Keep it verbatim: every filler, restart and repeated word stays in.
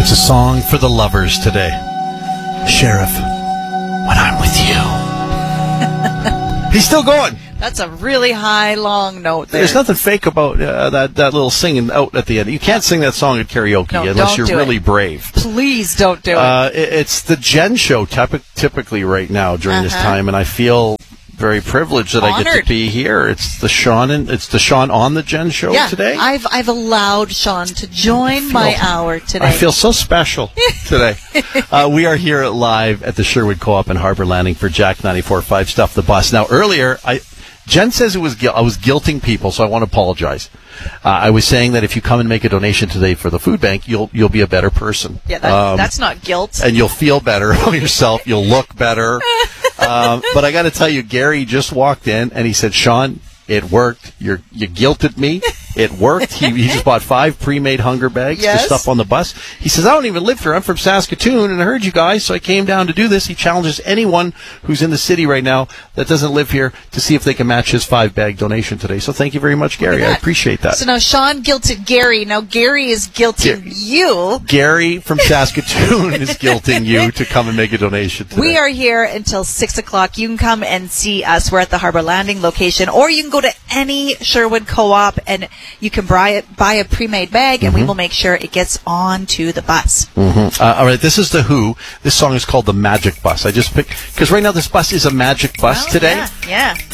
It's a song for the lovers today. Sheriff, when I'm with you. He's still going. That's a really high, long note there. There's nothing fake about uh, that, that little singing out at the end. You can't sing that song at karaoke No, unless don't you're do really it. brave. Please don't do Uh, it, it's the Jen Show typ- typically right now during Uh-huh. this time, and I feel very privileged that I get to Honored. be here. It's the Sean and it's the Sean on the Jen Show it. Yeah, today. I've I've allowed Sean to join feel- my hour today. I feel so special today. Uh, we are here live at the Sherwood Co-op in Harbor Landing for Jack ninety-four point five Stuff the Bus. Now, earlier, I Jen says it was guil- I was guilting people, so I want to apologize. Uh, I was saying that if you come and make a donation today for the food bank, you'll you'll be a better person. yeah, that, Um, that's not guilt. and you'll feel better about yourself. You'll look better. Um, but I got to tell you, Gary just walked in and he said, "Sean, it worked. You're, you guilted me. It worked." He, he just bought five pre-made hunger bags Yes. to stuff on the bus. He says, "I don't even live here. I'm from Saskatoon, and I heard you guys, so I came down to do this." He challenges anyone who's in the city right now that doesn't live here to see if they can match his five-bag donation today. So thank you very much, Gary. I that. appreciate that. So now Sean guilted Gary. Now Gary is guilting Gar- you. Gary from Saskatoon is guilting you to come and make a donation today. We are here until six o'clock. You can come and see us. We're at the Harbor Landing location, or you can go to any Sherwood Co-op and you can buy, buy a pre-made bag, and Mm-hmm. we will make sure it gets onto the bus. Mm-hmm. Uh, all right, this is The Who. This song is called The Magic Bus. I just picked, because right now this bus is a magic bus Well, today. Yeah, yeah.